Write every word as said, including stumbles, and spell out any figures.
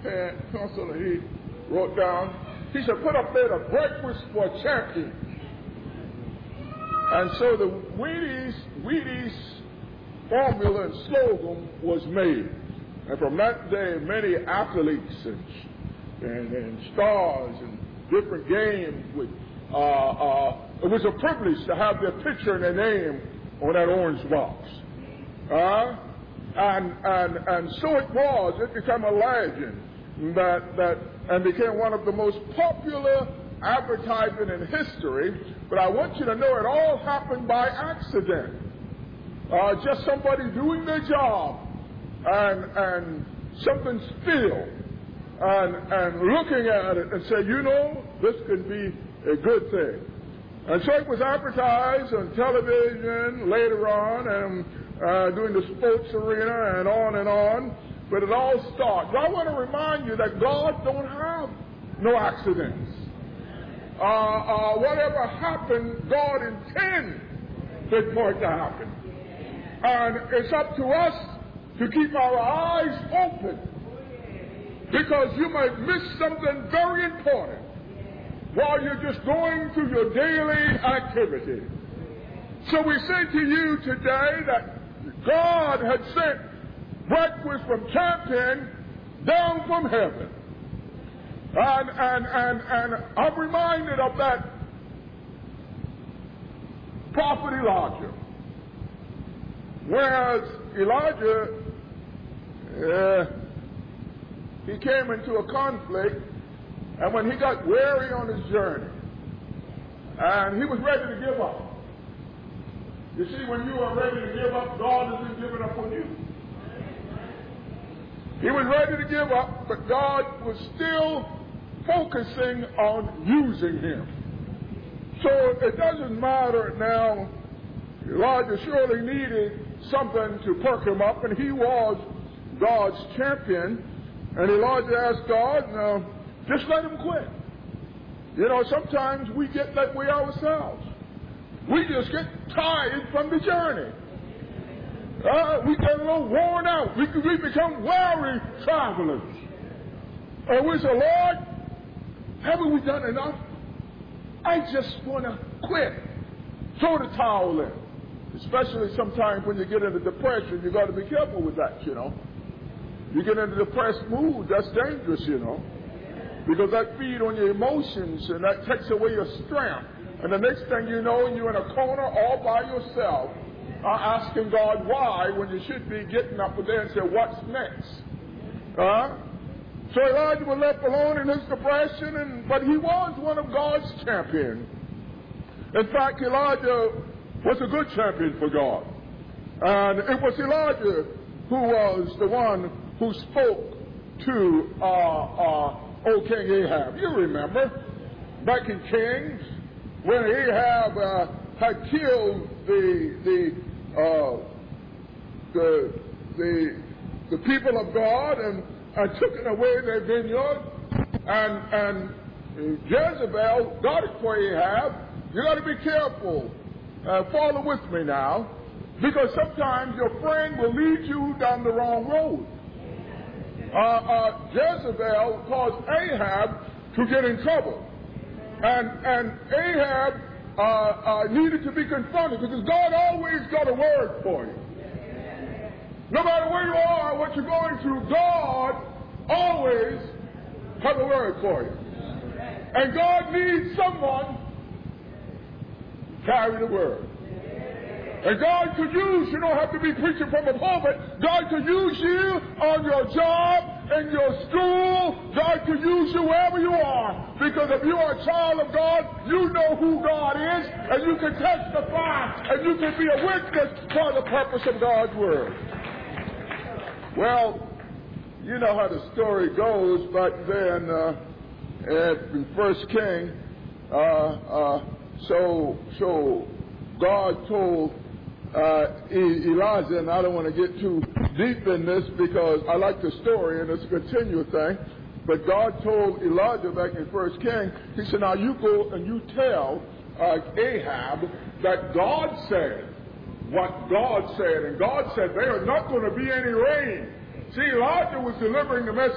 pen, pencil, and he wrote down, he said, put up there the breakfast for champions. And so the Wheaties, Wheaties formula and slogan was made. And from that day, many athletes and, and, and stars and different games would, uh, uh, it was a privilege to have their picture and their name on that orange box. Uh, and, and, and so it was, it became a legend that, that, and became one of the most popular advertising in history. But I want you to know it all happened by accident. Uh, just somebody doing their job and, and something spilled and, and looking at it and say, you know, this could be a good thing. And so it was advertised on television later on and uh, doing the sports arena and on and on. But it all starts. I want to remind you that God don't have no accidents. Uh, uh, whatever happened, God intends for it to happen. And it's up to us to keep our eyes open, because you might miss something very important while you're just going through your daily activity. So we say to you today that God had sent breakfast from Champion down from heaven. And, and, and, and I'm reminded of that prophet Elijah. Whereas Elijah, uh, he came into a conflict, and when he got weary on his journey, and he was ready to give up. You see, when you are ready to give up, God isn't giving up on you. He was ready to give up, but God was still focusing on using him. So it doesn't matter now. Elijah surely needed something to perk him up, and he was God's champion. And Elijah asked God, no, just let him quit. You know, sometimes we get that way ourselves. We just get tired from the journey. Uh, we get a little worn out. We, we become weary travelers. And we say, Lord, haven't we done enough? I just want to quit. Throw the towel in. Especially sometimes when you get into depression, you got to be careful with that, you know. You get into depressed mood, that's dangerous, you know. Because that feeds on your emotions and that takes away your strength. And the next thing you know, you're in a corner all by yourself, uh, asking God why, when you should be getting up there and say, what's next? Uh, so Elijah was left alone in his depression, and, but he was one of God's champions. In fact, Elijah was a good champion for God. And it was Elijah who was the one who spoke to uh, uh, old King Ahab. You remember, back in Kings, when Ahab uh, had killed the the, uh, the the the people of God and, and taken away their vineyard, and and Jezebel got it for Ahab. You got to be careful. Uh, follow with me now, because sometimes your friend will lead you down the wrong road. Uh, uh, Jezebel caused Ahab to get in trouble. And, and Ahab uh, uh, needed to be confronted, because God always got a word for you. No matter where you are, what you're going through, God always has a word for you. And God needs someone to carry the word. And God could use, you don't have to be preaching from a pulpit, God could use you on your job, in your school, God could use you wherever you are. Because if you are a child of God, you know who God is, and you can testify, and you can be a witness for the purpose of God's word. Well, you know how the story goes back then uh, in First King. Uh, uh, so, so God told Uh, Elijah, and I don't want to get too deep in this because I like the story and it's a continual thing, but God told Elijah back in First King, he said, now you go and you tell uh, Ahab that God said what God said, and God said there is not going to be any rain. See, Elijah was delivering the message